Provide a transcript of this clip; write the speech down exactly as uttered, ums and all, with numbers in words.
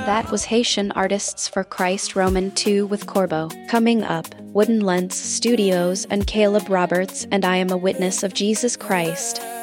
That was Haitian Artists for Christ Roman two with Corbo. Coming up, Wooden Lens Studios and Caleb Roberts and I Am a Witness of Jesus Christ.